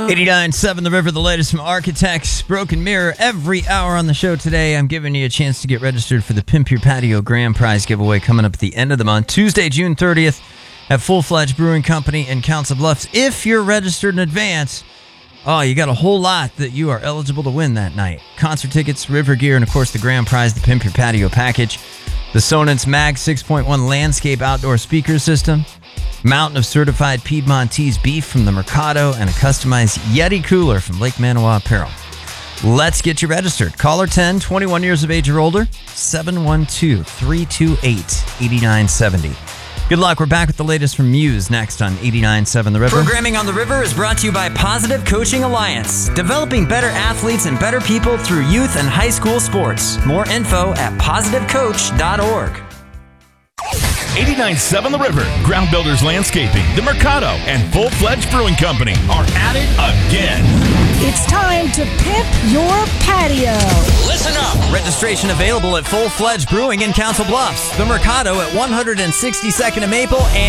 89.7 The River, the latest from Architects. Broken Mirror every hour on the show today. I'm giving you a chance to get registered for the Pimp Your Patio Grand Prize giveaway coming up at the end of the month, Tuesday, June 30th at Full Fledged Brewing Company in Council Bluffs. If you're registered in advance, you got a whole lot that you are eligible to win that night. Concert tickets, river gear, and of course the grand prize, the Pimp Your Patio package, the Sonance Mag 6.1 landscape outdoor speaker system, mountain of certified Piedmontese beef from the Mercado, and a customized Yeti cooler from Lake Manawa Apparel. Let's get you registered. Caller 10, 21 years of age or older, 712-328-8970. Good luck. We're back with the latest from Muse next on 89.7 The River. Programming on the River is brought to you by Positive Coaching Alliance, developing better athletes and better people through youth and high school sports. More info at positivecoach.org. 89.7 The River, Ground Builders Landscaping, the Mercado, and Full Fledged Brewing Company are at it again. It's time to pimp your patio. Listen up! Registration available at Full Fledged Brewing in Council Bluffs, the Mercado at 162nd and Maple, and